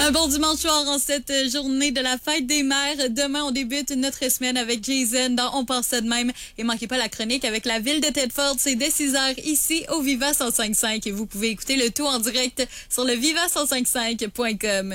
Un bon dimanche soir en cette journée de la fête des mères. Demain, on débute notre semaine avec Jason dans On pense ça de même. Et manquez pas la chronique avec la ville de Tedford. C'est dès 6h ici au Viva 105.5. Et vous pouvez écouter le tout en direct sur le viva105.5.com.